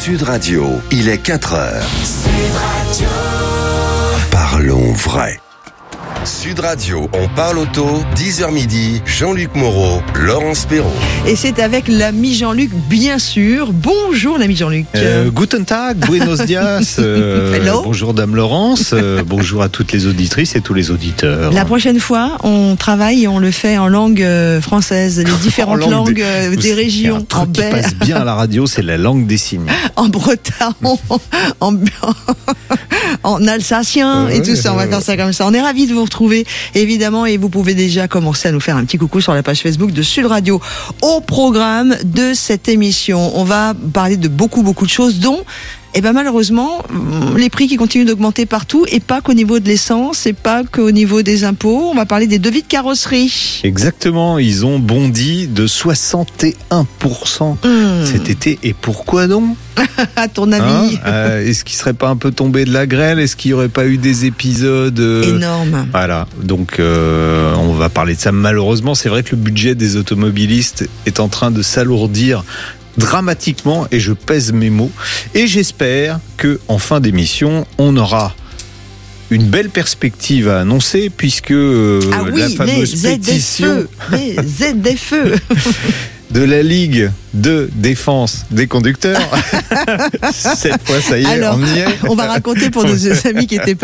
Sud Radio, il est 4h. Sud Radio. Parlons vrai. Sud Radio, on parle auto, 10h midi, Jean-Luc Moreau, Laurence Perrault. Et c'est avec l'ami Jean-Luc, bien sûr. Bonjour l'ami Jean-Luc. Guten Tag, buenos dias. Bonjour Dame Laurence. Bonjour à toutes les auditrices et tous les auditeurs. La prochaine fois, on travaille et on le fait en langue française, les différentes langues des régions. Un truc qui passe bien à la radio, c'est la langue des signes. En breton, en alsacien et tout ça. On va faire ça comme ça. On est ravis de vous retrouver, évidemment, et vous pouvez déjà commencer à nous faire un petit coucou sur la page Facebook de Sud Radio. Au programme de cette émission, on va parler de beaucoup de choses, dont malheureusement, les prix qui continuent d'augmenter partout, et pas qu'au niveau de l'essence, et pas qu'au niveau des impôts. On va parler des devis de carrosserie. Exactement, ils ont bondi de 61% cet été. Et pourquoi donc ? À ton avis, est-ce qu'il serait pas un peu tombé de la grêle ? Est-ce qu'il n'y aurait pas eu des épisodes énormes ? Voilà, donc on va parler de ça. Malheureusement, c'est vrai que le budget des automobilistes est en train de s'alourdir dramatiquement, et je pèse mes mots, et j'espère que en fin d'émission on aura une belle perspective à annoncer, puisque la fameuse pétition les ZFE de la Ligue de défense des conducteurs cette fois ça y est. Alors, on y est. On va raconter pour nos amis qui n'étaient pas